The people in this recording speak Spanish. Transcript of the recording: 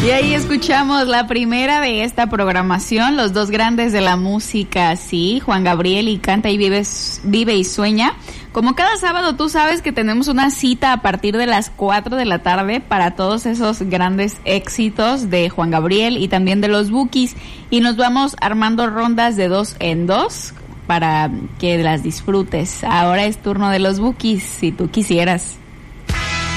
Y ahí escuchamos la primera de esta programación, los dos grandes de la música, sí, Juan Gabriel y Canta y Vive y Sueña. Como cada sábado, tú sabes que tenemos una cita a partir de las 4 de la tarde para todos esos grandes éxitos de Juan Gabriel y también de los Bukis. Y nos vamos armando rondas de 2 en 2 para que las disfrutes. Ahora es turno de los Bukis, si tú quisieras.